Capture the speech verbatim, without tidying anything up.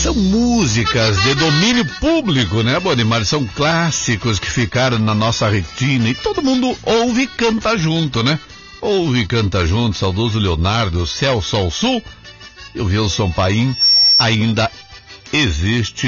são músicas de domínio público, né, Bonimar? São clássicos que ficaram na nossa retina e todo mundo ouve e canta junto, né? Ouve e canta junto, saudoso Leonardo, Céu, Sol, Sul. E o Wilson Paim ainda existe